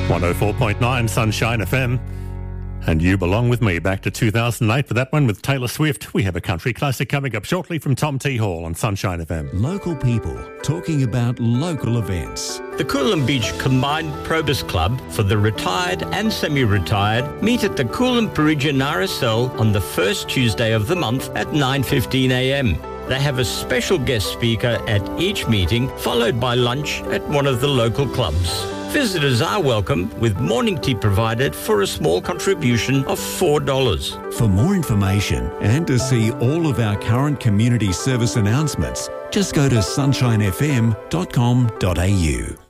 104.9 Sunshine FM. And You Belong With Me, back to 2008 for that one with Taylor Swift. We have a country classic coming up shortly from Tom T. Hall on Sunshine FM. Local people talking about local events. The Coolum Beach Combined Probus Club for the retired and semi-retired meet at the Coolum Parisian RSL on the first Tuesday of the month at 9:15 a.m. They have a special guest speaker at each meeting, followed by lunch at one of the local clubs. Visitors are welcome, with morning tea provided for a small contribution of $4. For more information and to see all of our current community service announcements, just go to sunshinefm.com.au.